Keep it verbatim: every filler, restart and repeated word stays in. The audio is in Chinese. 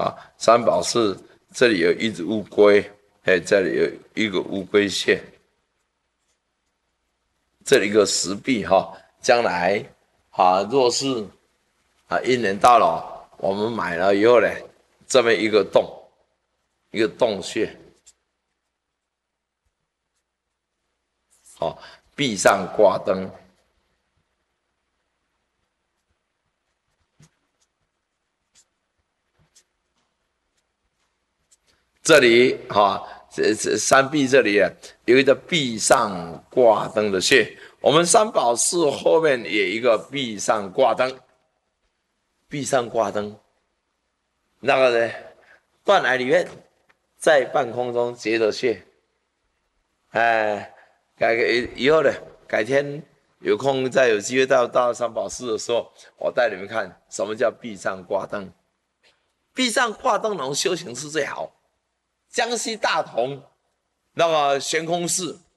啊，三宝寺这里有一只乌龟，哎，这里有一个乌龟穴，这里一个石壁哈，将来啊，若是啊一年到了，我们买了以后呢，这么一个洞，一个洞穴，好，壁上挂灯。这里哈，这这山壁这里啊，有一个壁上挂灯的穴。我们三宝寺后面也有一个壁上挂灯，壁上挂灯，那个呢，断崖里面在半空中结的穴。哎，改以后呢，改天有空再有机会到到三宝寺的时候，我带你们看什么叫壁上挂灯。壁上挂灯那种修行是最好。江西大同那个悬空寺